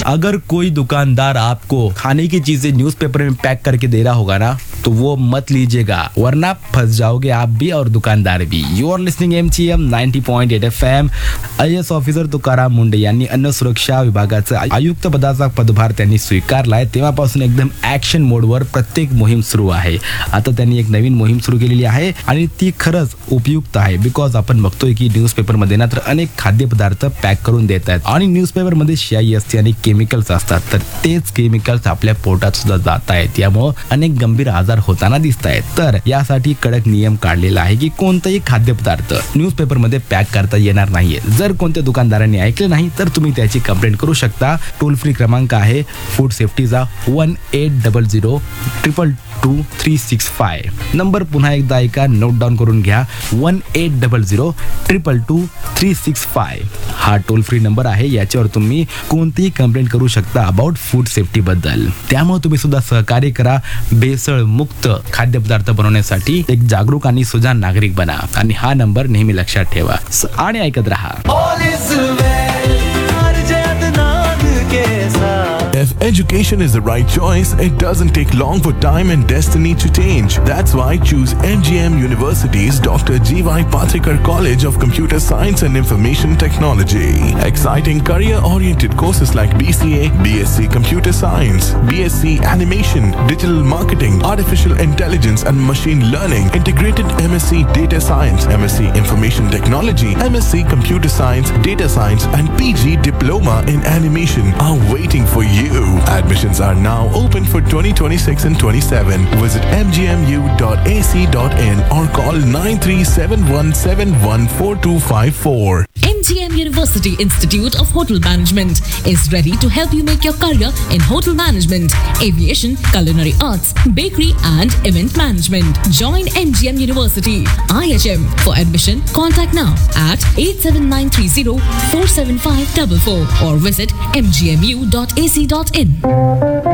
अगर कोई दुकानदार आपको खाने की चीजें न्यूज़पेपर में पैक करके दे रहा होगा ना, तो वो मत लीजिएगा, वरना फंस जाओगे आप भी और दुकानदार भी। You are listening MGM 90.8 FM। IAS officer Tukaram मुंडे यांनी अन्न सुरक्षा विभागाचा आयुक्त पदाचा पदभार त्यांनी स्वीकारलाय, तेव्हापासून एकदम ऍक्शन मोडवर प्रत्येक मोहीम सुरू आहे. आता त्यांनी एक नवीन मोहीम सुरू केलेली आहे आणि ती खरंच उपयुक्त आहे. बिकॉज आपण बघतोय की न्यूजपेपर मध्ये ना तर अनेक खाद्यपदार्थ पॅक करून देत आहेत आणि न्यूजपेपर मध्ये शाई असते आणि केमिकल्स असतात, तर तेच केमिकल्स आपल्या पोटात सुद्धा जात आहेत. त्यामुळे अनेक गंभीर आजार होताना दिसत आहेत. तर यासाठी कडक नियम काढलेला आहे की कोणताही खाद्यपदार्थ न्यूजपेपर मध्ये पॅक करता येणार नाहीये. जर कोणत्या दुकानदारांनी ऐकले नाही तर तुम्ही त्याची कंप्लेंट करू शकता. टोल फ्री क्रमांक आहे फूड सेफ्टीचा 1800-222-365. नंबर पुन्हा एकदा ऐका, नोट डाऊन करून घ्या, 1800-222-365. हा टोल फ्री नंबर आहे. याच्यावर तुम्ही कोणतीही कंप्लेंट करू शकता अबाउट फूड सेफ्टी बद्दल. त्यामुळे तुम्ही सुद्धा सहकार्य करा. भेसळ मुक्त खाद्यपदार्थ बनवण्यासाठी एक जागरूक आणि सुजाण नागरिक बना आणि हा नंबर नेहमी लक्षात ठेवा आणि ऐकत राहा. If education is the right choice, it doesn't take long for time and destiny to change. That's why choose MGM University's Dr. G.Y. Pathikar College of Computer Science and Information Technology. Exciting career-oriented courses like BCA, BSc Computer Science, BSc Animation, Digital Marketing, Artificial Intelligence and Machine Learning, Integrated MSc Data Science, MSc Information Technology, MSc Computer Science, Data Science and PG Diploma in Animation are waiting for you. Admissions are now open for 2026 and 27. Visit mgmu.ac.in or call 9371714254. MGM University Institute of Hotel Management is ready to help you make your career in hotel management, aviation, culinary arts, bakery and event management. Join MGM University, IHM. For admission, contact now at 87930 47544 or visit mgmu.ac.in.